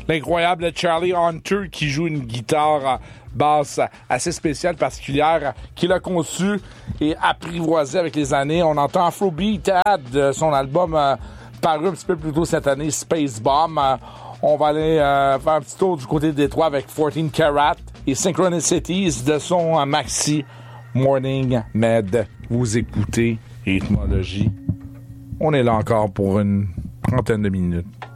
l'incroyable Charlie Hunter qui joue une guitare basse assez spéciale, particulière, qu'il a conçue et apprivoisée avec les années. On entend Afrobeat de son album paru un petit peu plus tôt cette année, Space Bomb. On va aller faire un petit tour du côté de Détroit avec 14 Karat et Synchronicities de son maxi Morning Med. Vous écoutez Rythmologie. On est là encore pour une trentaine de minutes.